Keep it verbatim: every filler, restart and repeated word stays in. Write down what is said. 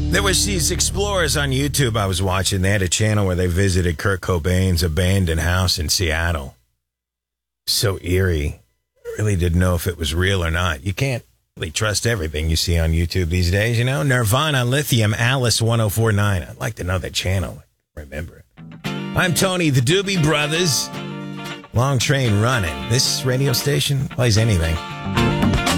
There was these explorers on YouTube I was watching. They had a channel where they visited Kurt Cobain's abandoned house in Seattle. So eerie. I really didn't know if it was real or not. You can't really trust everything you see on YouTube these days, you know? Nirvana, Lithium, Alice one oh four nine. I'd like to know that channel. Remember it. I'm Tony, the Doobie Brothers. Long train running. This radio station plays anything.